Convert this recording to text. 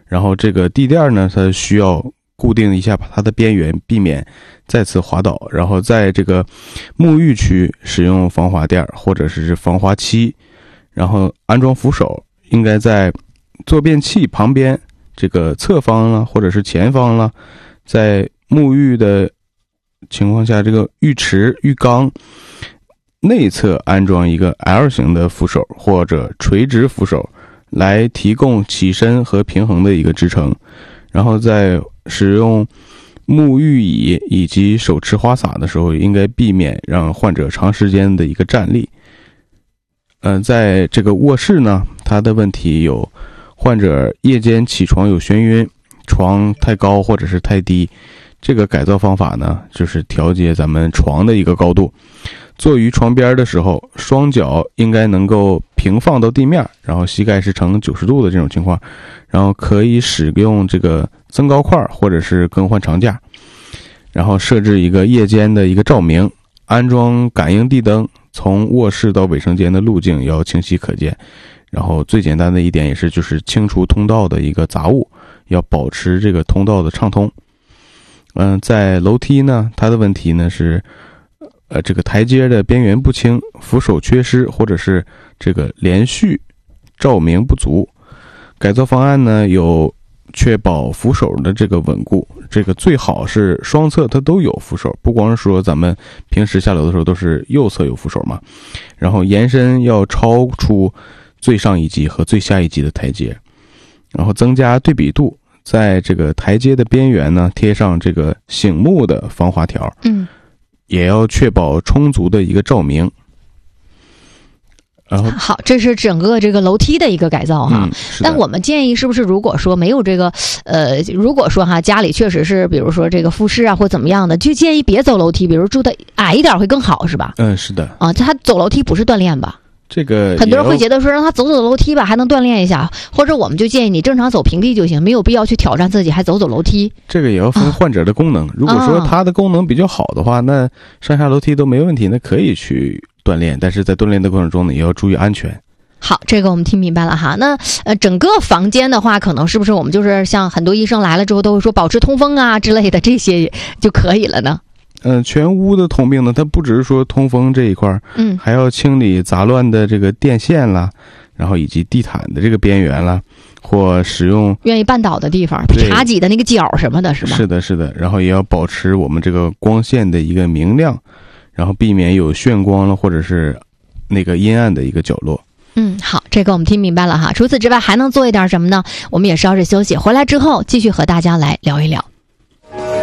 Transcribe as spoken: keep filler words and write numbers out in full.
然后这个地垫呢，它需要固定一下它的边缘，避免再次滑倒。然后在这个沐浴区使用防滑垫或者是防滑漆，然后安装扶手应该在坐便器旁边这个侧方了或者是前方了，在沐浴的情况下，这个浴池浴缸内侧安装一个 L 型的扶手或者垂直扶手，来提供起身和平衡的一个支撑。然后在使用沐浴椅以及手持花洒的时候，应该避免让患者长时间的一个站立。呃，在这个卧室呢，它的问题有患者夜间起床有眩晕，床太高或者是太低。这个改造方法呢，就是调节咱们床的一个高度。坐于床边的时候，双脚应该能够平放到地面，然后膝盖是呈九十度的这种情况，然后可以使用这个增高块或者是更换床架，然后设置一个夜间的一个照明，安装感应地灯，从卧室到卫生间的路径要清晰可见。然后最简单的一点也是就是清除通道的一个杂物，要保持这个通道的畅通。嗯、呃，在楼梯呢，它的问题呢是呃，这个台阶的边缘不清，扶手缺失，或者是这个连续照明不足。改造方案呢有确保扶手的这个稳固，这个最好是双侧它都有扶手，不光是说咱们平时下楼的时候都是右侧有扶手嘛。然后延伸要超出最上一级和最下一级的台阶，然后增加对比度，在这个台阶的边缘呢贴上这个醒目的防滑条， 嗯， 也要确保充足的一个照明。然后好，这是整个这个楼梯的一个改造哈。 嗯、 但我们建议是不是，如果说没有这个，呃，如果说哈家里确实是，比如说这个复式啊或怎么样的，就建议别走楼梯，比如住的矮一点会更好，是吧？ 嗯，是的。 啊，他走楼梯不是锻炼吧？ 这个很多人会觉得说让他走走楼梯吧，还能锻炼一下，或者我们就建议你正常走平地就行，没有必要去挑战自己还走走楼梯。 这个也要分患者的功能，啊、如果说他的功能比较好的话，那上下楼梯都没问题，那可以去锻炼，但是在锻炼的过程中呢，也要注意安全。 好，这个我们听明白了哈。那呃，整个房间的话，可能是不是我们就是像很多医生来了之后都会说保持通风啊之类的，这些就可以了呢？ 嗯、呃，全屋的通病呢，它不只是说通风这一块， 嗯， 还要清理杂乱的这个电线啦，然后以及地毯的这个边缘啦，或使用愿意绊倒的地方，茶几的那个角什么的，是吧？ 是的，是的。然后也要保持我们这个光线的一个明亮，然后避免有眩光了或者是那个阴暗的一个角落。 嗯，好，这个我们听明白了哈。除此之外还能做一点什么呢？我们也稍事休息，回来之后继续和大家来聊一聊。